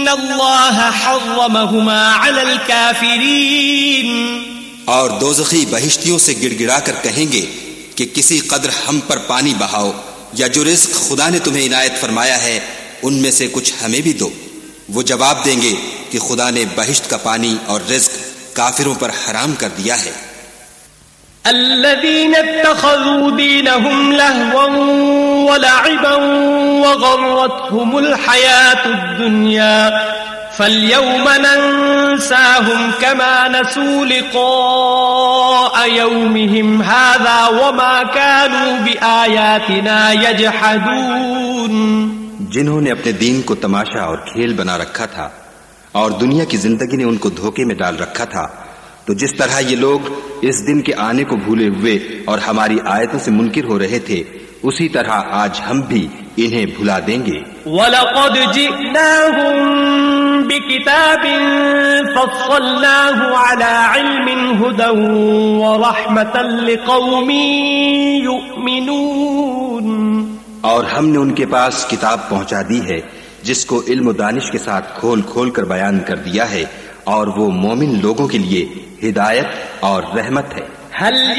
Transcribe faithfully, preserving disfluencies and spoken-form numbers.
اللہ حرمہما علی الکافرین، اور دوزخی بہشتیوں سے گڑ گڑا کر کہیں گے کہ کسی قدر ہم پر پانی بہاؤ، یا جو رزق خدا نے تمہیں عنایت فرمایا ہے ان میں سے کچھ ہمیں بھی دو۔ وہ جواب دیں گے کہ خدا نے بہشت کا پانی اور رزق کافروں پر حرام کر دیا ہے۔ الذين اتخذوا دينهم لهوا ولعبا وغرتهم الحياة الدنيا فاليوم ننساهم كما نسوا لقاء يومهم هذا وما كانوا بآياتنا يجحدون۔ جنہوں نے اپنے دین کو تماشا اور کھیل بنا رکھا تھا اور دنیا کی زندگی نے ان کو دھوکے میں ڈال رکھا تھا، تو جس طرح یہ لوگ اس دن کے آنے کو بھولے ہوئے اور ہماری آیتوں سے منکر ہو رہے تھے، اسی طرح آج ہم بھی انہیں بھلا دیں گے۔ وَلَقَدْ جِئْنَاهُمْ بِكِتَابٍ فَصَّلْنَاهُ عَلَى عِلْمٍ هُدًى وَرَحْمَةً لِقَوْمٍ يُؤْمِنُونَ، اور ہم نے ان کے پاس کتاب پہنچا دی ہے جس کو علم و دانش کے ساتھ کھول کھول کر بیان کر دیا ہے، اور وہ مومن لوگوں کے لیے ہدایت اور رحمت ہے۔ هل